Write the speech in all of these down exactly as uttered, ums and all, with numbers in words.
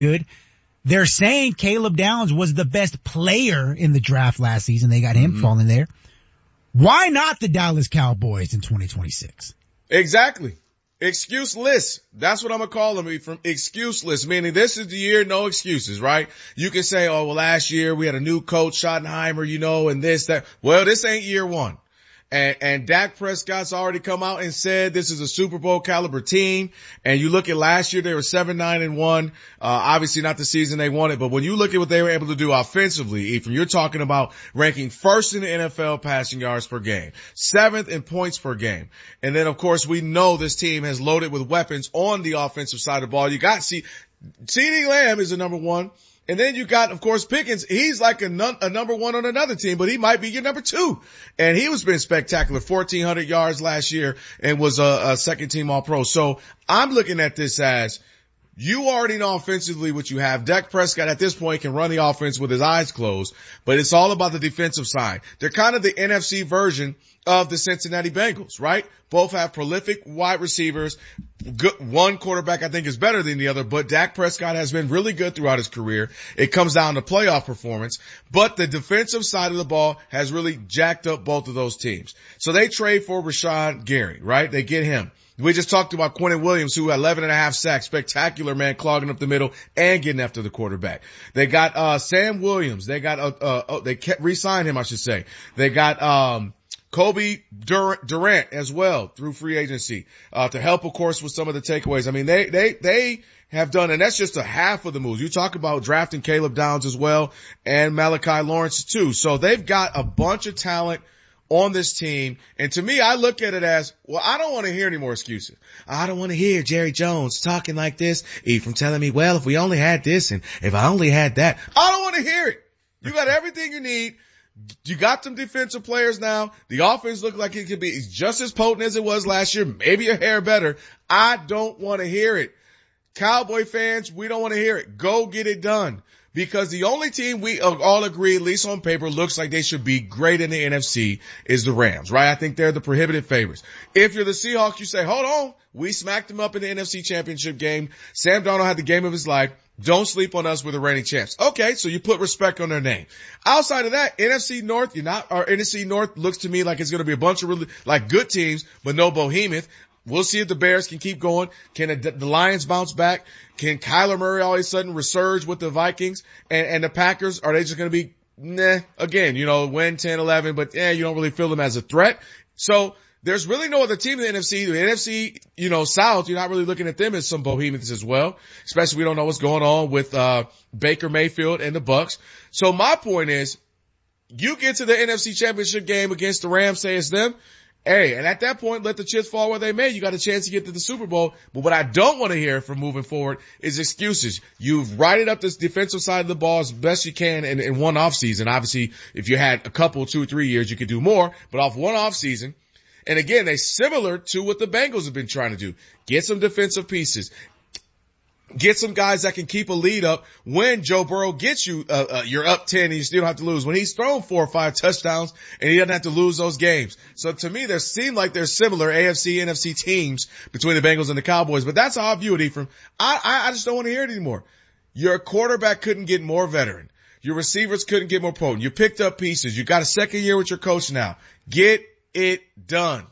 good. They're saying Caleb Downs was the best player in the draft last season. They got him mm-hmm. falling there. Why not the Dallas Cowboys in twenty twenty-six? Exactly. Excuseless. That's what I'm going to call them, from excuseless, meaning this is the year, no excuses, right? You can say, oh, well, last year we had a new coach, Schottenheimer, you know, and this, that. Well, this ain't year one. And, and Dak Prescott's already come out and said this is a Super Bowl caliber team. And you look at last year, they were seven, nine, and one. Uh, obviously not the season they wanted, but when you look at what they were able to do offensively, Ephraim, you're talking about ranking first in the N F L passing yards per game, seventh in points per game. And then, of course, we know this team has loaded with weapons on the offensive side of the ball. You got, see, CeeDee Lamb is the number one. And then you got, of course, Pickens. He's like a, num- a number one on another team, but he might be your number two. And he was been spectacular, fourteen hundred yards last year and was a, a second team all pro. So I'm looking at this as you already know offensively what you have. Dak Prescott at this point can run the offense with his eyes closed, but it's all about the defensive side. They're kind of the N F C version of the Cincinnati Bengals, right? Both have prolific wide receivers. Good, one quarterback I think is better than the other, but Dak Prescott has been really good throughout his career. It comes down to playoff performance, but the defensive side of the ball has really jacked up both of those teams. So they trade for Rashawn Gary, right? They get him. We just talked about Quentin Williams, who had eleven and a half sacks. Spectacular, man, clogging up the middle and getting after the quarterback. They got, uh, Sam Williams. They got, uh, uh, oh, they kept, re-signed him, I should say. They got, um, Kobe Durant as well through free agency, uh, to help, of course, with some of the takeaways. I mean, they, they, they have done, and that's just a half of the moves. You talk about drafting Caleb Downs as well and Malachi Lawrence too. So they've got a bunch of talent on this team. And to me, I look at it as, well, I don't want to hear any more excuses. I don't want to hear Jerry Jones talking like this, Ephraim telling me, well, if we only had this and if I only had that. I don't want to hear it. You got everything you need. You got some defensive players now. The offense looks like it could be just as potent as it was last year, maybe a hair better. I don't want to hear it. Cowboy fans, we don't want to hear it. Go get it done. Because the only team we all agree, at least on paper, looks like they should be great in the N F C is the Rams, right? I think they're the prohibitive favorites. If you're the Seahawks, you say, hold on, we smacked them up in the N F C Championship game. Sam Darnold had the game of his life. Don't sleep on us with the reigning champs. Okay, so you put respect on their name. Outside of that, N F C North, you're not, or N F C North looks to me like it's going to be a bunch of really, like good teams, but no behemoth. We'll see if the Bears can keep going. Can the, the Lions bounce back? Can Kyler Murray all of a sudden resurge with the Vikings? And, and the Packers, are they just going to be, nah, again, you know, win ten, eleven, but yeah, you don't really feel them as a threat. So there's really no other team in the N F C. The N F C, you know, South, you're not really looking at them as some behemoths as well. Especially we don't know what's going on with, uh, Baker Mayfield and the Bucks. So my point is, you get to the N F C Championship game against the Rams, say it's them. Hey, and at that point, let the chips fall where they may. You got a chance to get to the Super Bowl. But what I don't want to hear from moving forward is excuses. You've righted up this defensive side of the ball as best you can in, in one off season. Obviously, if you had a couple, two, three years, you could do more. But off one off season, and again, they similar to what the Bengals have been trying to do. Get some defensive pieces. Get some guys that can keep a lead up when Joe Burrow gets you, uh, uh, you're up ten and you still have to lose. When he's thrown four or five touchdowns and he doesn't have to lose those games. So to me, there seem like there's similar A F C, N F C teams between the Bengals and the Cowboys, but that's how I view it, Ephraim. I, I, I just don't want to hear it anymore. Your quarterback couldn't get more veteran. Your receivers couldn't get more potent. You picked up pieces. You got a second year with your coach now. Get it done.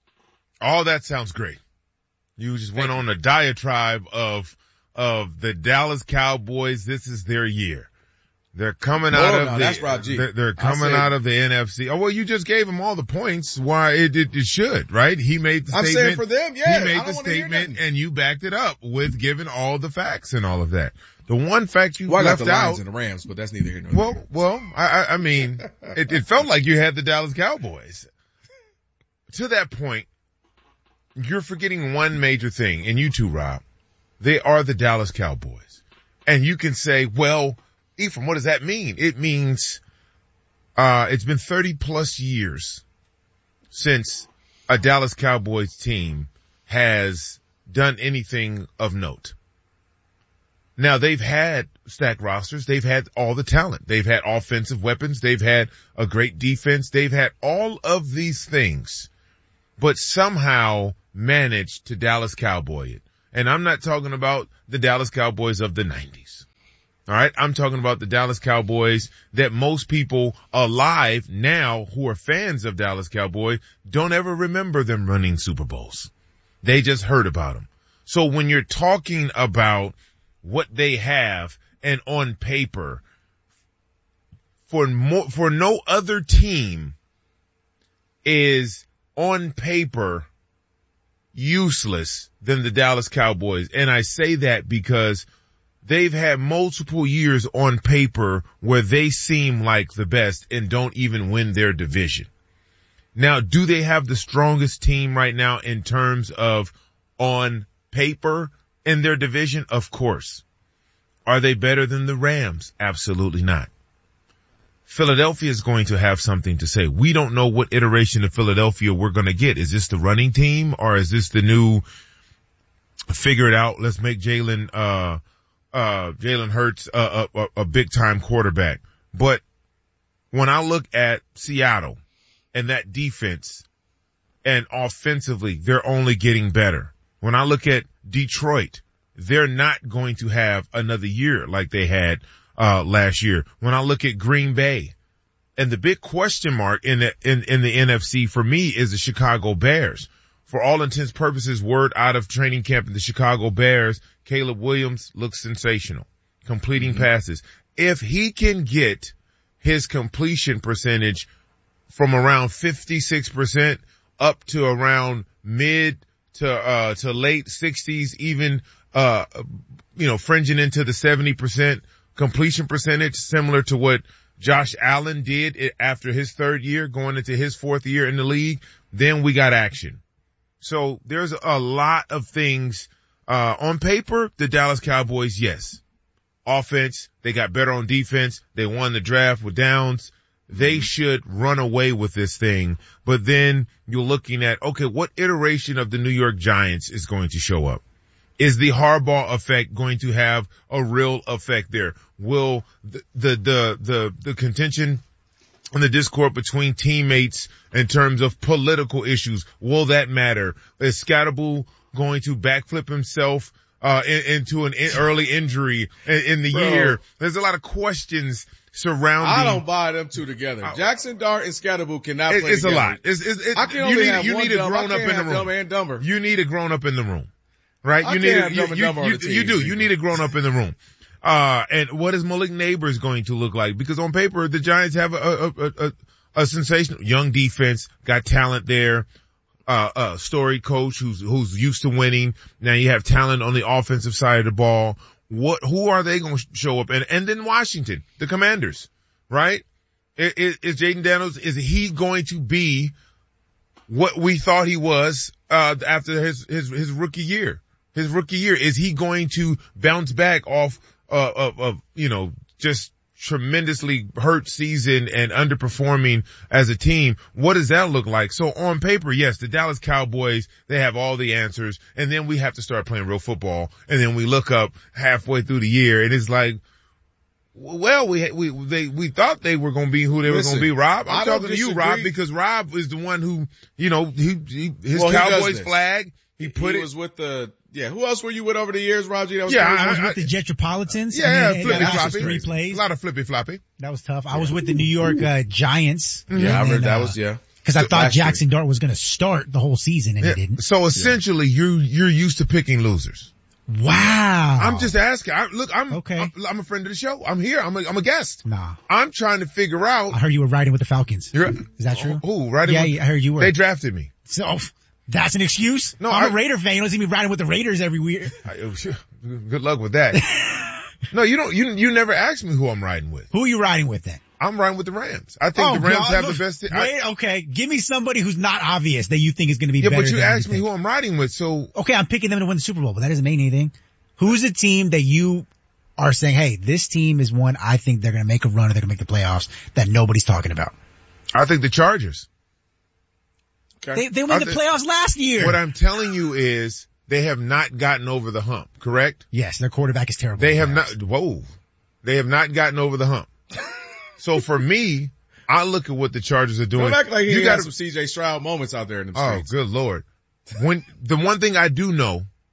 All that sounds great. You just went on a diatribe of of the Dallas Cowboys. This is their year. They're coming no, out no, of no, the, that's Rob G. They're, they're coming out of the N F C. Oh, well, you just gave him all the points why it, it, it should, right? He made the I'm statement. saying for them, yeah. He made the statement and you backed it up with giving all the facts and all of that. The one fact you well, left I got the Lions out. and the Rams, but that's neither here nor well, there. Well, I, I mean, it, it felt like you had the Dallas Cowboys. To that point, you're forgetting one major thing, and you too, Rob. They are the Dallas Cowboys. And you can say, well, Ephraim, what does that mean? It means, uh, it's been thirty plus years since a Dallas Cowboys team has done anything of note. Now they've had stacked rosters. They've had all the talent. They've had offensive weapons. They've had a great defense. They've had all of these things, but somehow managed to Dallas Cowboy it. And I'm not talking about the Dallas Cowboys of the nineties. All right. I'm talking about the Dallas Cowboys that most people alive now who are fans of Dallas Cowboys don't ever remember them running Super Bowls. They just heard about them. So when you're talking about what they have and on paper, for more, for no other team is on paper useless than the Dallas Cowboys. And I say that because they've had multiple years on paper where they seem like the best and don't even win their division. Now, do they have the strongest team right now in terms of on paper in their division? Of course. Are they better than the Rams? Absolutely not. Philadelphia is going to have something to say. We don't know what iteration of Philadelphia we're going to get. Is this the running team or is this the new figure it out? Let's make Jalen, uh, uh, Jalen Hurts a, a, a big time quarterback. But when I look at Seattle and that defense and offensively, they're only getting better. When I look at Detroit, they're not going to have another year like they had uh last year. When I look at Green Bay, and the big question mark in the in, in the N F C for me is the Chicago Bears. For all intents and purposes, word out of training camp in the Chicago Bears, Caleb Williams looks sensational, completing mm-hmm. passes. If he can get his completion percentage from around fifty-six percent up to around mid to uh to late sixties, even uh you know fringing into the seventy percent completion percentage, similar to what Josh Allen did after his third year, going into his fourth year in the league, then we got action. So there's a lot of things, uh, on paper, the Dallas Cowboys, yes. Offense, they got better on defense. They won the draft with Downs. They should run away with this thing. But then you're looking at, okay, what iteration of the New York Giants is going to show up? Is the Harbaugh effect going to have a real effect there? Will the, the, the, the, the contention and the discord between teammates in terms of political issues, will that matter? Is Scatterbull going to backflip himself, uh, in, into an in, early injury in, in the Bro, year? There's a lot of questions surrounding. I don't buy them two together. Uh, Jackson Dart and Scatterbull cannot it, play it's together. a lot. It's, it's, it's, I can you only need, have you one need a dumb. grown up in the room. Dumb and dumber. You need a grown up in the room. Right? I You need can't a, have you, dumb and you, dumber on the you, you team. do. You need a grown up in the room. Uh, and what is Malik Neighbors going to look like? Because on paper, the Giants have a, a, a, a, a sensational young defense, got talent there, uh, a story coach who's, who's used to winning. Now you have talent on the offensive side of the ball. What, who are they going to show up? And, and then Washington, the Commanders, right? Is, is Jaden Daniels, is he going to be what we thought he was, uh, after his, his, his rookie year? His rookie year, is he going to bounce back off, uh, of, of, you know, just tremendously hurt season and underperforming as a team? What does that look like? So on paper, yes, the Dallas Cowboys, they have all the answers, and then we have to start playing real football, and then we look up halfway through the year, and it's like, well, we, we, they, we thought they were going to be who they Listen, were going to be, Rob. I'm I don't talking to you, disagree. Rob, because Rob is the one who, you know, he, he his Well, he does Cowboys this. flag, he put he it. was with the, yeah, who else were you with over the years, Roger? That was Yeah, crazy. I was I- with the Jetropolitans. Yeah, I mean, flippy that was floppy. three plays. A lot of flippy floppy. That was tough. I was with the New York uh, Giants. Yeah, I And, read that uh, was, yeah. Cause I thought last year. Jackson Dart was going to start the whole season and Yeah. he didn't. So essentially, you you're used to picking losers. Wow. I'm just asking. I, look, I'm Okay. I'm, I'm a friend of the show. I'm here. I'm a, I'm a guest. Nah. I'm trying to figure out. I heard you were riding with the Falcons. You're- Is that true? Who right? Yeah, yeah, I heard you were. They drafted me. So that's an excuse? No, I'm I- a Raider fan. You don't see me riding with the Raiders every week. I, good luck with that. No, you don't. You you never asked me who I'm riding with. Who are you riding with then? I'm riding with the Rams. I think Oh, the Rams God, have look, the best. I- Wait, okay. Give me somebody who's not obvious that you think is going to be yeah, better but you than asked me think. who I'm riding with, so Okay, I'm picking them to win the Super Bowl, but that doesn't mean anything. Who's a team that you are saying, hey, this team is one I think they're going to make a run or they're going to make the playoffs that nobody's talking about? I think the Chargers. Okay. They, they I won the think- playoffs last year. What I'm telling you is they have not gotten over the hump, correct? Yes, their quarterback is terrible. They have Yeah. not, whoa, they have not gotten over the hump. So for me, I look at what the Chargers are doing. Don't act like he you got gotta, some C J Stroud moments out there in the oh, streets. good Lord. When, the one thing I do know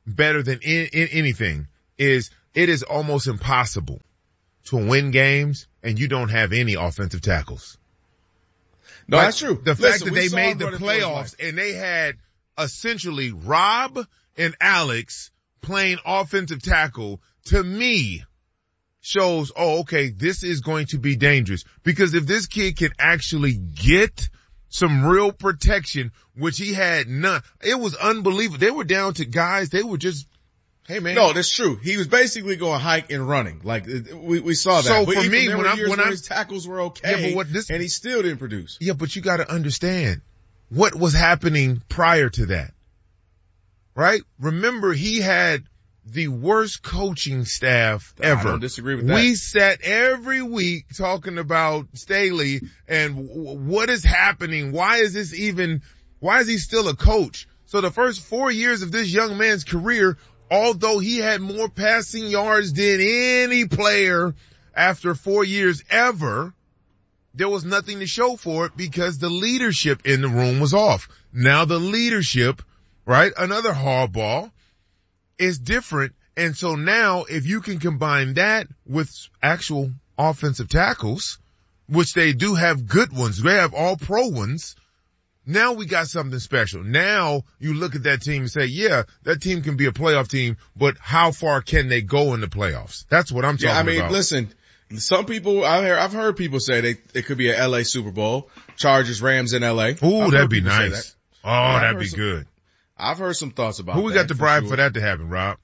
better than in, in anything is it is almost impossible to win games and you don't have any offensive tackles. No, like, that's true. The Listen, fact that they made the playoffs and they had essentially Rob and Alex playing offensive tackle, to me, shows, oh, okay, this is going to be dangerous. Because if this kid can actually get some real protection, which he had none, it was unbelievable. They were down to guys, they were just, hey man. No, that's true. He was basically going hike and running. Like, we, we saw that. So but for me, when I'm, when I'm, his tackles were okay, yeah, but what this, and he still didn't produce. Yeah, but you gotta understand what was happening prior to that. Right? Remember, he had the worst coaching staff ever. I don't disagree with that. We sat every week talking about Staley and w- what is happening. Why is this even, why is he still a coach? So the first four years of this young man's career, although he had more passing yards than any player after four years ever, there was nothing to show for it because the leadership in the room was off. Now the leadership, right, another hardball, is different. And so now if you can combine that with actual offensive tackles, which they do have good ones, they have all pro ones, now we got something special. Now you look at that team and say, yeah, that team can be a playoff team, but how far can they go in the playoffs? That's what I'm talking about. Yeah, I mean, about. listen, some people, I've heard, I've heard people say they, it could be a L A Super Bowl, Chargers, Rams in L A. Ooh, that'd be nice. That. Oh, yeah, that'd be some, good. I've heard some thoughts about that. Who we got to bribe for, sure. for that to happen, Rob?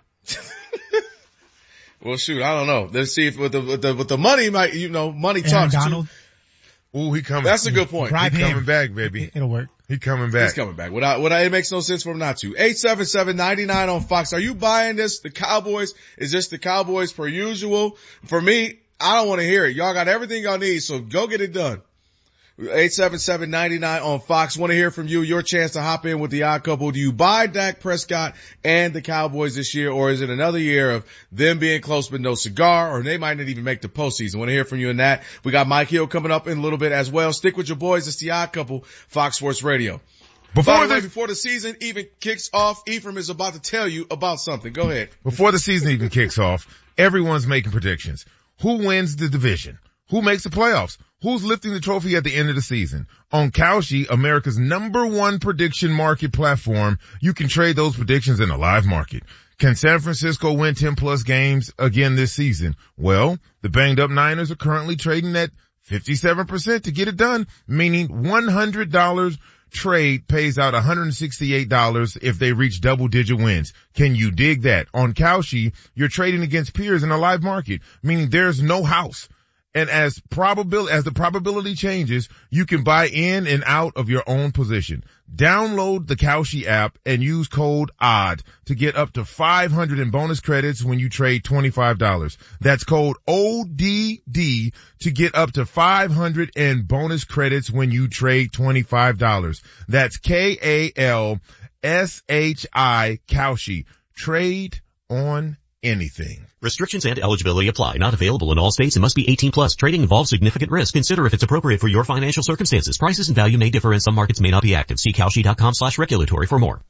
Well, shoot, I don't know. Let's see if with the, with the, with the money might, you know, money Aaron talks Donald. too. Ooh, he coming. That's a good point. He Bribe coming him. back, baby. It'll work. He coming back. He's coming back. Without, without, it makes no sense for him not to. eight seven seven, nine nine on Fox. Are you buying this? The Cowboys? Is this the Cowboys per usual? For me, I don't want to hear it. Y'all got everything y'all need, so go get it done. eight seven seven, nine nine on Fox. Want to hear from you. Your chance to hop in with the odd couple. Do you buy Dak Prescott and the Cowboys this year, or is it another year of them being close but no cigar, or they might not even make the postseason? Want to hear from you in that. We got Mike Hill coming up in a little bit as well. Stick with your boys. It's the odd couple, Fox Sports Radio. Before the, way, before the season even kicks off, Ephraim is about to tell you about something. Go ahead. Before the season even kicks off, everyone's making predictions. Who wins the division? Who makes the playoffs? Who's lifting the trophy at the end of the season? On Kalshi, America's number one prediction market platform, you can trade those predictions in a live market. Can San Francisco win ten plus games again this season? Well, the banged up Niners are currently trading at fifty-seven percent to get it done, meaning one hundred dollars trade pays out one hundred sixty-eight dollars if they reach double digit wins. Can you dig that? On Kalshi, you're trading against peers in a live market, meaning there's no house. And as probability, as the probability changes, you can buy in and out of your own position. Download the Kalshi app and use code ODD to get up to five hundred in bonus credits when you trade twenty-five dollars. That's code O D D to get up to five hundred in bonus credits when you trade twenty-five dollars. That's K A L S H I, Kalshi. Trade on anything. Restrictions and eligibility apply. Not available in all states and must be eighteen plus. Trading involves significant risk. Consider if it's appropriate for your financial circumstances. Prices and value may differ and some markets may not be active. See Kalshi.com slash regulatory for more.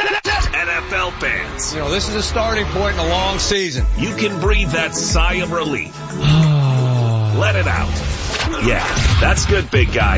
N F L fans. You know, this is a starting point in a long season. You can breathe that sigh of relief. Let it out. Yeah, that's good, big guy.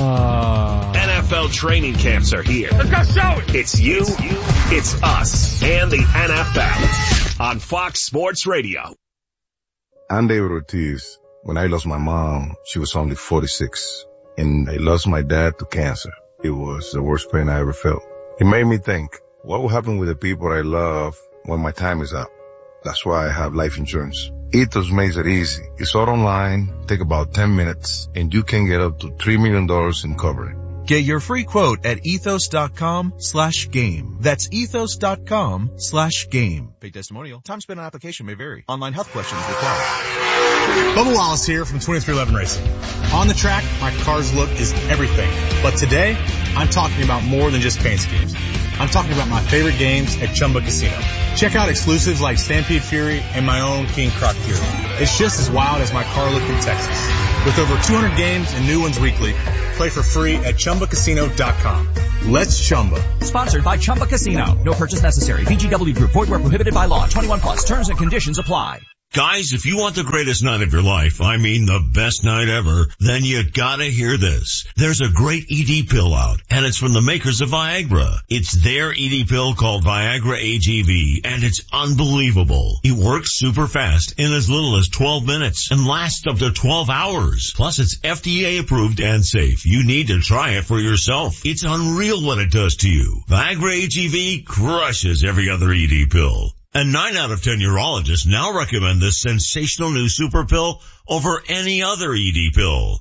N F L training camps are here. Let's go show it. It's you, it's us, and the N F L on Fox Sports Radio. I'm David Ortiz. When I lost my mom, she was only forty-six, and I lost my dad to cancer. It was the worst pain I ever felt. It made me think, what will happen with the people I love when my time is up? That's why I have life insurance. Ethos makes it easy. It's all online, take about ten minutes, and you can get up to three million dollars in coverage. Get your free quote at ethos.com slash game. That's ethos.com slash game. Paid testimonial. Time spent on application may vary. Online health questions required. Bubba Wallace here from twenty-three eleven Racing. On the track, my car's look is everything. But today, I'm talking about more than just paint schemes. I'm talking about my favorite games at Chumba Casino. Check out exclusives like Stampede Fury and my own King Croc Fury. It's just as wild as my car look in Texas. With over two hundred games and new ones weekly, play for free at Chumba Casino dot com. Let's Chumba. Sponsored by Chumba Casino. No purchase necessary. V G W Group. Void where prohibited by law. twenty-one plus. Terms and conditions apply. Guys, if you want the greatest night of your life, I mean the best night ever, then you gotta hear this. There's a great E D pill out, and it's from the makers of Viagra. It's their E D pill called Viagra A G V, and it's unbelievable. It works super fast in as little as twelve minutes and lasts up to twelve hours. Plus, it's F D A approved and safe. You need to try it for yourself. It's unreal what it does to you. Viagra A G V crushes every other E D pill. And nine out of ten urologists now recommend this sensational new super pill over any other E D pill.